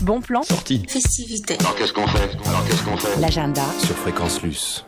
Bon plan. Sortie. Festivité. Alors qu'est-ce qu'on fait L'agenda. Sur Fréquence Luce.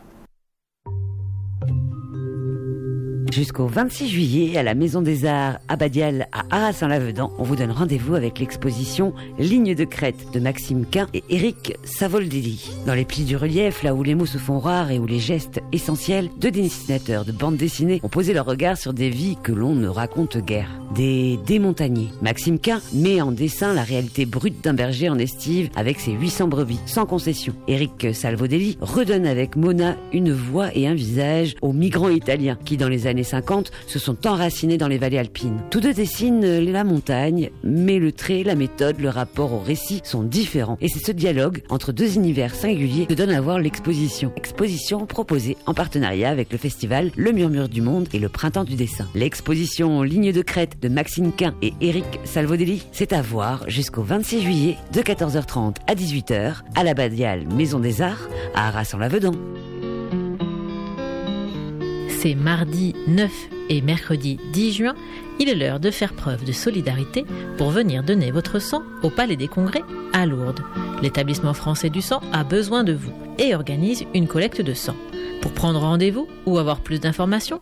Jusqu'au 26 juillet, à la Maison des Arts Abadial à Arras-en-Lavedan, on vous donne rendez-vous avec l'exposition Ligne de crête de Maxime Quin et Éric Savoldelli. Dans les plis du relief, là où les mots se font rares et où les gestes essentiels, deux dessinateurs de bande dessinée ont posé leur regard sur des vies que l'on ne raconte guère. Des démontagnés. Maxime Quin met en dessin la réalité brute d'un berger en estive avec ses 800 brebis, sans concession. Éric Savoldelli redonne avec Mona une voix et un visage aux migrants italiens qui, dans les années 50, se sont enracinés dans les vallées alpines. Tous deux dessinent la montagne, mais le trait, la méthode, le rapport au récit sont différents. Et c'est ce dialogue entre deux univers singuliers que donne à voir l'exposition. Exposition proposée en partenariat avec le festival Le Murmure du Monde et le Printemps du Dessin. L'exposition Ligne de crête de Maxime Quin et Éric Savoldelli, c'est à voir jusqu'au 26 juillet de 14h30 à 18h à la Badiale Maison des Arts à Arras-en-Lavedan. C'est mardi 9 et mercredi 10 juin, il est l'heure de faire preuve de solidarité pour venir donner votre sang au Palais des Congrès à Lourdes. L'établissement français du sang a besoin de vous et organise une collecte de sang. Pour prendre rendez-vous ou avoir plus d'informations,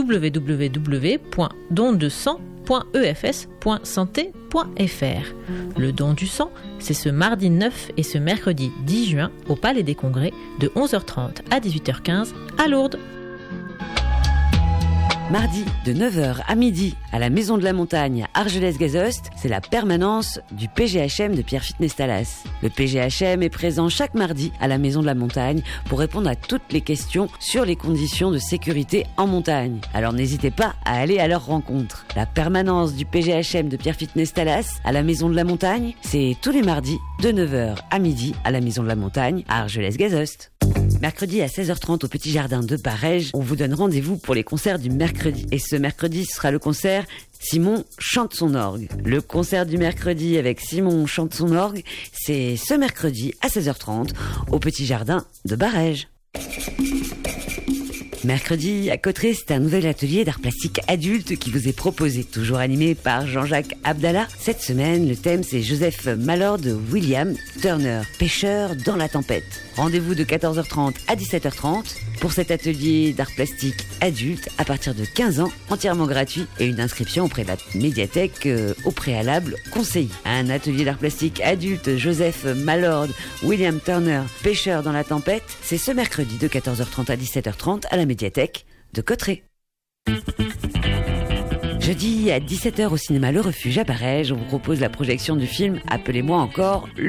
www.dondesang.efs.santé.fr. Le don du sang, c'est ce mardi 9 et ce mercredi 10 juin au Palais des Congrès de 11h30 à 18h15 à Lourdes. Mardi, de 9h à midi, à la Maison de la Montagne à Argelès-Gazost, c'est la permanence du PGHM de Pierrefitte Nestalas. Le PGHM est présent chaque mardi à la Maison de la Montagne pour répondre à toutes les questions sur les conditions de sécurité en montagne. Alors n'hésitez pas à aller à leur rencontre. La permanence du PGHM de Pierrefitte Nestalas à la Maison de la Montagne, c'est tous les mardis, de 9h à midi, à la Maison de la Montagne à Argelès-Gazost. Mercredi à 16h30 au Petit Jardin de Barège, on vous donne rendez-vous pour les concerts du mercredi. Et ce mercredi, ce sera le concert Simon chante son orgue. Le concert du mercredi avec Simon chante son orgue, c'est ce mercredi à 16h30 au Petit Jardin de Barège. Mercredi, à Cotterêts, c'est un nouvel atelier d'art plastique adulte qui vous est proposé, toujours animé par Jean-Jacques Abdallah. Cette semaine, le thème, c'est Joseph Mallord William Turner, pêcheur dans la tempête. Rendez-vous de 14h30 à 17h30 pour cet atelier d'art plastique adulte à partir de 15 ans, entièrement gratuit, et une inscription auprès de la médiathèque au préalable conseillé. Un atelier d'art plastique adulte Joseph Mallord William Turner, pêcheur dans la tempête, c'est ce mercredi de 14h30 à 17h30 à la médiathèque de Cotterêts. Jeudi à 17h au cinéma Le Refuge à Barège, on vous propose la projection du film Appelez-moi encore